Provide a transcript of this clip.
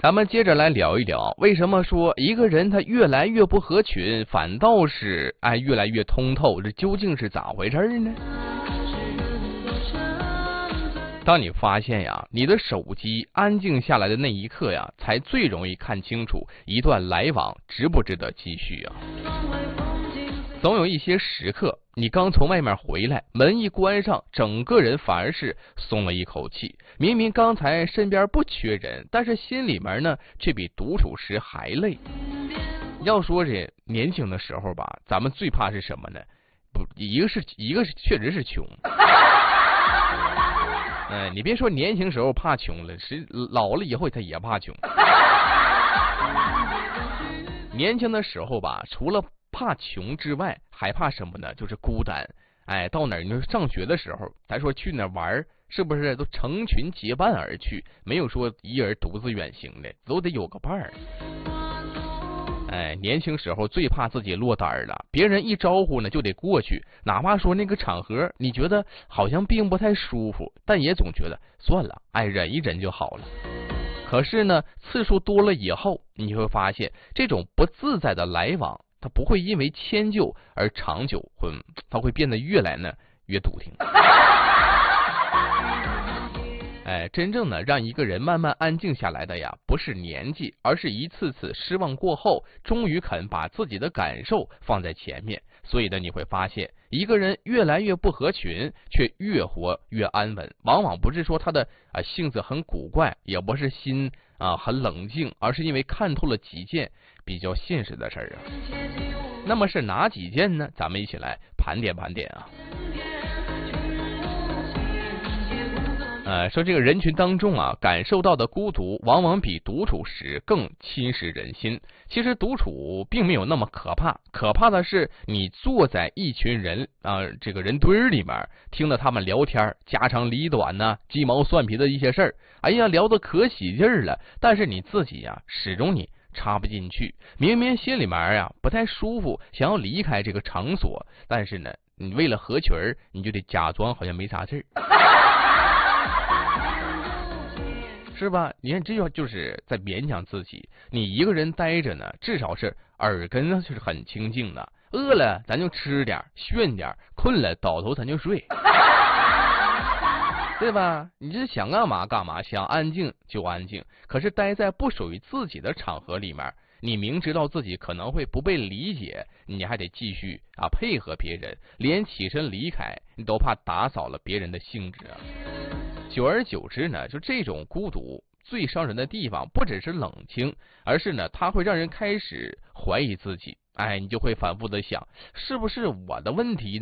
咱们接着来聊一聊，为什么说一个人他越来越不合群，反倒是越来越通透，这究竟是咋回事呢？当你发现呀，你的手机安静下来的那一刻呀，才最容易看清楚一段来往值不值得继续啊。总有一些时刻，你刚从外面回来，门一关上，整个人反而是松了一口气。明明刚才身边不缺人，但是心里面呢，却比独处时还累。要说这年轻的时候吧，咱们最怕是什么呢？不，一个是确实是穷。你别说年轻时候怕穷了，老了以后他也怕穷。年轻的时候吧，除了怕穷之外，还怕什么呢？就是孤单。到哪儿？你说上学的时候，咱说去哪儿玩，是不是都成群结伴而去？没有说一人独自远行的，都得有个伴儿。年轻时候最怕自己落单了，别人一招呼呢就得过去，哪怕说那个场合你觉得好像并不太舒服，但也总觉得算了，忍一忍就好了。可是呢，次数多了以后，你会发现这种不自在的来往，它不会因为迁就而长久，它会变得越来呢越笃定。真正的让一个人慢慢安静下来的呀，不是年纪，而是一次次失望过后，终于肯把自己的感受放在前面。所以呢，你会发现，一个人越来越不合群，却越活越安稳。往往不是说他的性子很古怪，也不是心很冷静，而是因为看透了几件比较现实的事儿啊。那么是哪几件呢？咱们一起来盘点盘点啊。说这个人群当中感受到的孤独往往比独处时更侵蚀人心。其实独处并没有那么可怕，可怕的是你坐在一群人这个人堆里面，听着他们聊天，家长里短呢，鸡毛蒜皮的一些事儿，聊得可喜劲儿了，但是你自己始终你插不进去，明明心里面不太舒服，想要离开这个场所，但是呢，你为了合群你就得假装好像没啥事儿。是吧？你看，这就是在勉强自己。你一个人待着呢，至少是耳根是很清净的。饿了咱就吃点，炫点；困了倒头咱就睡，对吧？你这想干嘛干嘛，想安静就安静。可是待在不属于自己的场合里面，你明知道自己可能会不被理解，你还得继续配合别人，连起身离开你都怕打扫了别人的兴致啊。久而久之呢，就这种孤独最伤人的地方，不只是冷清，而是呢，它会让人开始怀疑自己。你就会反复的想，是不是我的问题呢？